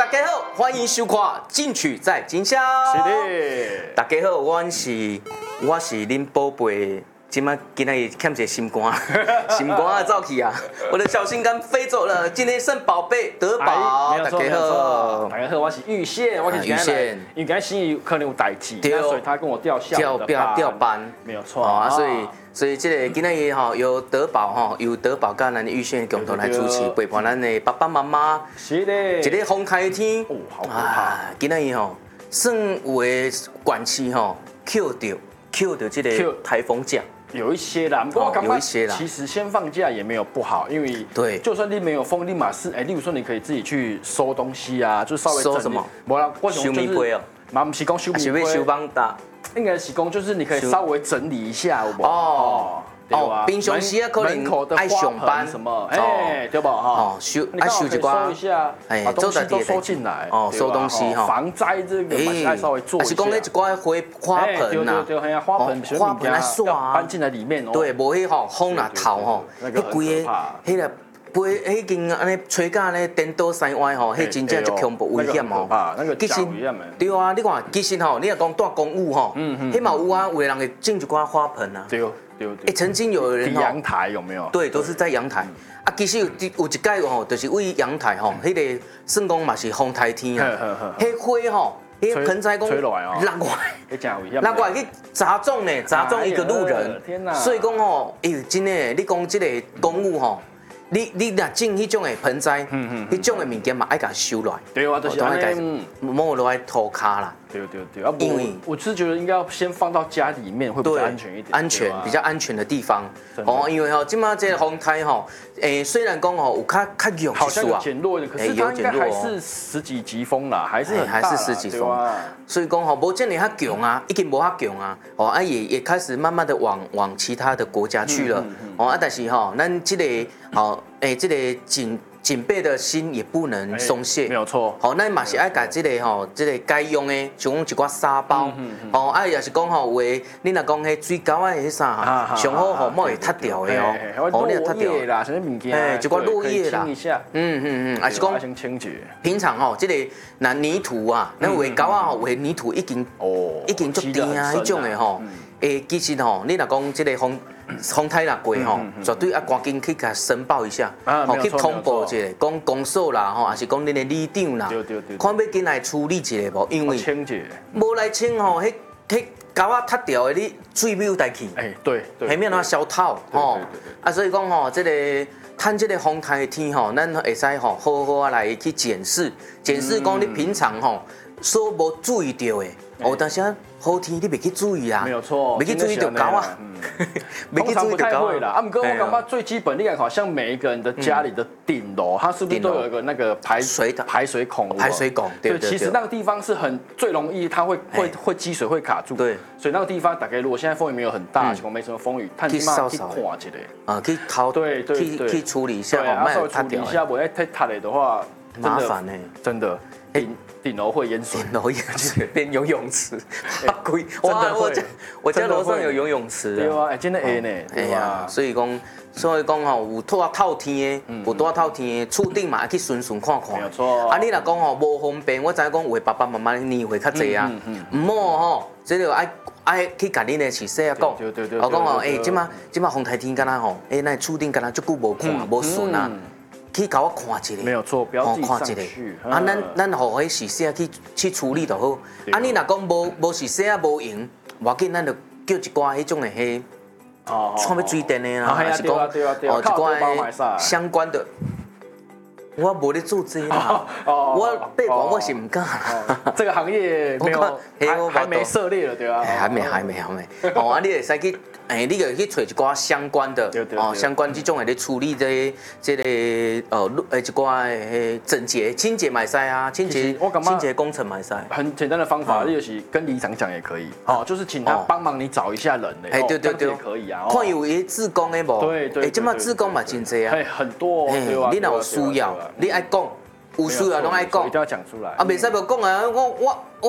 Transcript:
大家好，欢迎收看《进取在今宵》。 是的， 大家好，我是恁宝贝。今仔日欠一个心肝，心肝走去啊！我的小心肝飞走了。今天剩宝贝德宝，大家好， 大家好，我是玉宪，我是玉宪， 因为今天心仪可能有代志，所以他跟我调班，没有错啊，所以这个今仔日吼由德宝吼由德宝跟咱的玉宪共同来主持，陪伴咱的爸爸妈妈。 是的， 一个风台天， 哦，好可怕！ 今仔日吼算有的管区吼扣到这个台风假。 有一些啦，不过有一些啦。 其实先放假也没有不好，因为对， 就算你没有风，立马是例如说你可以自己去收东西啊，就稍微收什么？ 没啦， 收米杯哦， 嘛不是讲收米杯， 收棒打， 应该是讲就是你可以稍微整理一下，有无？ 哦，平常时啊，可能爱上班什么，对不哈？ 收一收一下，把东西都收进来， 收东西哈， 防灾这个还稍微做一下。 是讲那一挂花盆呐， 对，花盆来刷搬进来里面哦。 对，无迄吼风若透吼，迄规个迄个杯迄间安尼吹甲安尼颠倒西歪吼，迄真正足恐怖危险哦。 其实对啊，你看其实吼，你若讲住公寓吼，迄嘛有啊，有的人会种一挂花盆啊。 对。 曾经有人阳台有没有？ 对，都是在阳台。啊，其实有一届吼，就是为阳台吼，迄个算讲嘛是风台天啊，迄花吼，迄盆栽讲落来去砸中呢，砸中一个路人。天哪！所以讲吼，真的，你讲这个公寓吼。你若种迄种的盆栽，迄种的物件嘛爱甲收落来， 对啊，就是安尼， 莫落来涂骹啦。 对，因为我是觉得应该要先放到家里面会比较安全一点， 比较安全的地方。哦，因为吼，今嘛这个风台吼，虽然讲吼有较弱， 好像有减弱一点，可是它应该还是10几级风啦，还是 10几级风。所以讲吼，无这么较强啊，已经无较强啊。哦，啊也开始慢慢的往其他的国家去了。哦，啊但是吼，咱这个好，这个警备的心也不能松懈， 没有错。 好，那嘛是爱改这个吼，这个该用的，像讲一寡沙包，哦，啊也是讲吼，有的你若讲迄水沟啊迄啥，上好吼莫会塌掉的哦， 哦，你塌掉啦，什么物件？ 一寡落叶啦， 清一下， 还是讲先清洁。 平常吼，这个那泥土啊，那有的沟啊吼，有的泥土已经足甜啊，迄种的吼，其实吼，你若讲这个风台若过吼，绝对要赶紧去甲申报一下，去通报一下，讲公所啦吼，还是讲恁的里长啦，看要紧来处理一下无，因为无来清吼，迄沟啊塌掉的，你水没有带去， 对， 下面那消透吼，啊，所以讲吼，这个趁这个风台的天吼，咱会使吼好好啊来去检视讲你平常吼所无注意到的，但是好天你袂去注意啊， 没有错， 袂去注意就高啊， 通常不太会啦。不过我感觉最基本，你看好像每一个人的家里的顶楼，它是不是都有一个那个排水孔？ 排水孔，对， 其实那个地方是最容易，它会积水会卡住。 对， 所以那个地方大概如果现在风也没有很大，情况没什么风雨，它起码去垮起来啊，去掏， 对， 去处理一下， 稍微处理一下，不然太塌了的话， 麻烦呢， 真的。顶楼会淹水， 顶楼淹水变游泳池， 哇！ 我家楼上有游泳池， 对啊，真的会呢，对啊。 所以讲吼，有多透天的，有多透天的，厝顶嘛爱去顺看看。 没有错。 啊，你若讲吼无方便，我知影讲有的爸爸妈妈年岁较济啊，唔好吼，这个爱去甲恁的是说啊讲，我讲吼，即马风台天敢若吼，那厝顶敢若足久无看无顺啊。去甲我看一下， 没有错，不要自己上去。 啊，咱互迄是说去处理就好。啊，你若讲无是说啊无用，无要紧，咱就叫一寡迄种的迄，创要水电的啦，还是讲一寡相关的。我无咧做这啦，我背广我是唔敢。 这个行业没有，还没涉猎了，对吧？ 还没。啊，你会使去，你就去找一寡相关的，相关这种的咧处理这个一寡整洁、清洁买晒啊，清洁工程买晒。 很简单的方法，就是跟里长讲也可以，就是请他帮忙你找一下人嘞，对，可以啊。 看有志工的无？对，即马志工嘛真济啊， 很多， 你若有需要。你爱讲，有需要拢爱讲， 一定要讲出来。 啊，袂使无讲啊！我